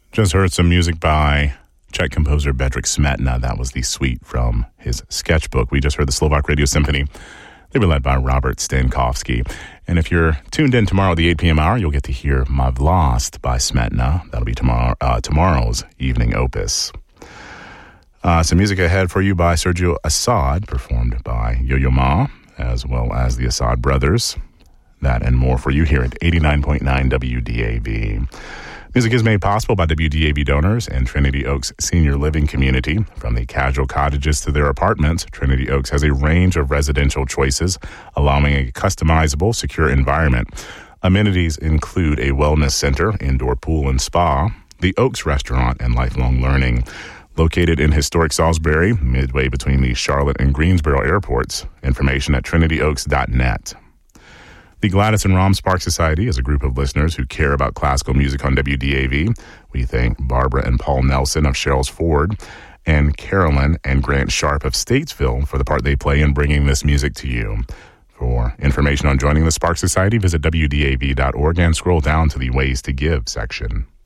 Just heard some music by Czech composer Bedřich Smetana. That was the suite from his sketchbook. We just heard the Slovak Radio Symphony. They were led by Robert Stankovsky. And if you're tuned in tomorrow at the 8 p.m. hour, you'll get to hear My Vlast by Smetana. That'll be tomorrow's evening opus. Some music ahead for you by Sergio Assad, performed by Yo-Yo Ma, as well as the Assad brothers. That and more for you here at 89.9 WDAV. Music is made possible by WDAV donors and Trinity Oaks Senior Living Community. From the casual cottages to their apartments, Trinity Oaks has a range of residential choices, allowing a customizable, secure environment. Amenities include a wellness center, indoor pool and spa, the Oaks Restaurant, and lifelong learning. Located in historic Salisbury, midway between the Charlotte and Greensboro airports. Information at trinityoaks.net. The Gladys and Rom Sparks Society is a group of listeners who care about classical music on WDAV. We thank Barbara and Paul Nelson of Sherrills Ford and Carolyn and Grant Sharp of Statesville for the part they play in bringing this music to you. For information on joining the Sparks Society, visit WDAV.org and scroll down to the Ways to Give section.